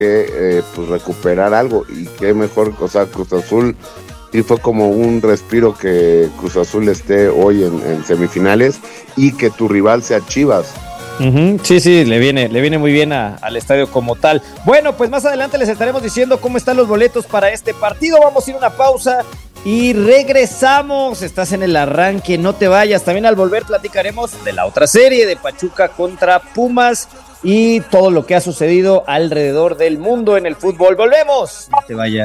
que pues recuperar algo, y qué mejor, o sea, Cruz Azul sí fue como un respiro que Cruz Azul esté hoy en semifinales y que tu rival sea Chivas. Sí, le viene muy bien al estadio como tal. Bueno, pues más adelante les estaremos diciendo cómo están los boletos para este partido. Vamos a ir a una pausa y regresamos. Estás en el arranque, no te vayas. También al volver platicaremos de la otra serie de Pachuca contra Pumas y todo lo que ha sucedido alrededor del mundo en el fútbol. Volvemos, no te vayas.